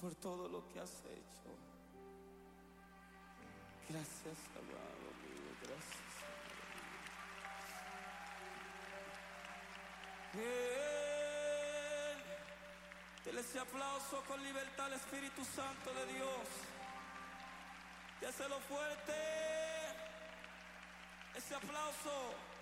por todo lo que has hecho. Gracias, amado amigo, gracias. Bien. Dele ese aplauso con libertad al Espíritu Santo de Dios. Déselo fuerte. Ese aplauso.